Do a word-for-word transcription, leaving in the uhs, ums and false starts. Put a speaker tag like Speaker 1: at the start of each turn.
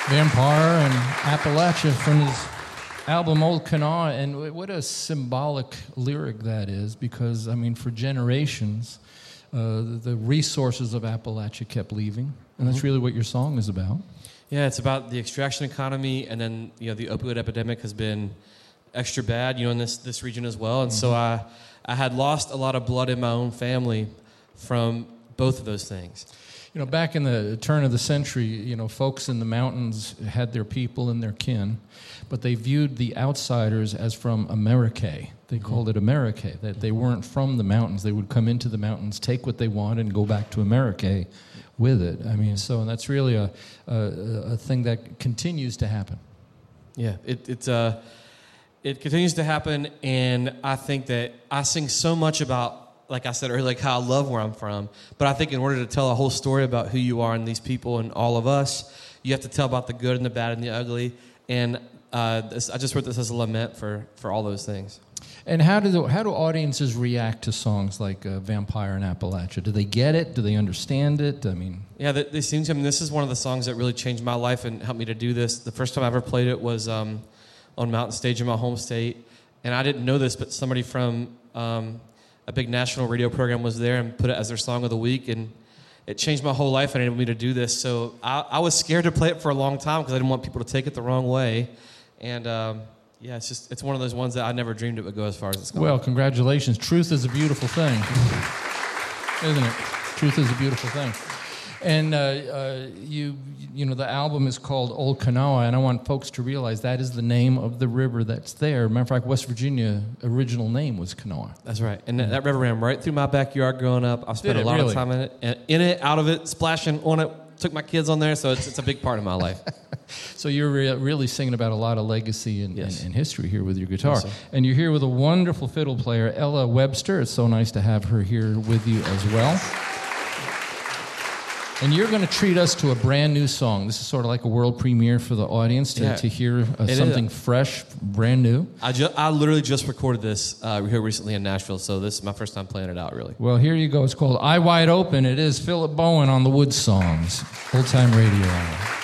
Speaker 1: Vampire and Appalachia from his album Old Kanawha, and what a symbolic lyric that is, because, I mean, for generations, uh, the resources of Appalachia kept leaving, and that's really what your song is about.
Speaker 2: Yeah, it's about the extraction economy, and then, you know, the opioid epidemic has been extra bad, you know, in this, this region as well, and mm-hmm. so I, I had lost a lot of blood in my own family from both of those things.
Speaker 1: You know, back in the turn of the century, you know, folks in the mountains had their people and their kin, but they viewed the outsiders as from Americae. They mm-hmm. called it Americae, that they weren't from the mountains. They would come into the mountains, take what they want, and go back to Americae with it. I mean, so and that's really a a, a thing that continues to happen.
Speaker 2: Yeah, it it's uh, it continues to happen, and I think that I sing so much about, like I said earlier, like how I love where I'm from. But I think in order to tell a whole story about who you are and these people and all of us, you have to tell about the good and the bad and the ugly. And uh, this, I just wrote this as a lament for, for all those things.
Speaker 1: And how do the, how do audiences react to songs like uh, Vampire and Appalachia? Do they get it? Do they understand it? I mean,
Speaker 2: yeah, they, they seem to. I mean, this is one of the songs that really changed my life and helped me to do this. The first time I ever played it was um, on Mountain Stage in my home state, and I didn't know this, but somebody from um, a big national radio program was there and put it as their song of the week, and it changed my whole life and enabled me to do this. So I, I was scared to play it for a long time because I didn't want people to take it the wrong way. And um, yeah, it's just it's one of those ones that I never dreamed it would go as far as it's gone.
Speaker 1: Well, congratulations. Truth is a beautiful thing, isn't it? Truth is a beautiful thing. And uh, uh, you, you know, the album is called Old Kanawha, and I want folks to realize that is the name of the river that's there. Matter of fact, West Virginia original name was Kanawha.
Speaker 2: That's right, and that, that river ran right through my backyard growing up. I've spent
Speaker 1: Did
Speaker 2: a lot
Speaker 1: really?
Speaker 2: of time in it, in it, out of it, splashing on it. Took my kids on there, so it's it's a big part of my life.
Speaker 1: So you're re- really singing about a lot of legacy and,
Speaker 2: yes.
Speaker 1: and, and history here with your guitar.
Speaker 2: Yes,
Speaker 1: and you're here with a wonderful fiddle player, Ella Webster. It's so nice to have her here with you as well. And you're going to treat us to a brand new song. This is sort of like a world premiere for the audience to,
Speaker 2: yeah,
Speaker 1: to hear uh, something
Speaker 2: is.
Speaker 1: fresh, brand new.
Speaker 2: I, ju- I literally just recorded this uh, here recently in Nashville, so this is my first time playing it out, really.
Speaker 1: Well, here you go. It's called Eye Wide Open. It is Philip Bowen on the Wood Songs, Old Time Radio Hour.